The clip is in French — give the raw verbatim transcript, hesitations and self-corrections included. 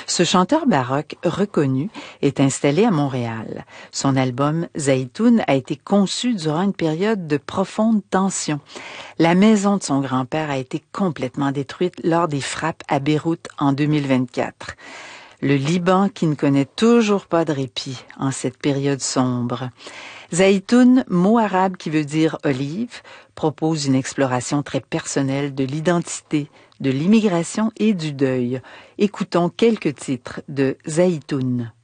Ce chanteur baroque reconnu est installé à Montréal. Son album Zaïtoun a été conçu durant une période de profonde tension. La maison de son grand-père a été complètement détruite lors des frappes à Beyrouth en deux mille vingt-quatre. Le Liban qui ne connaît toujours pas de répit en cette période sombre. Zaïtoun, mot arabe qui veut dire olive, propose une exploration très personnelle de l'identité, de l'immigration et du deuil. Écoutons quelques titres de Zaïtoun.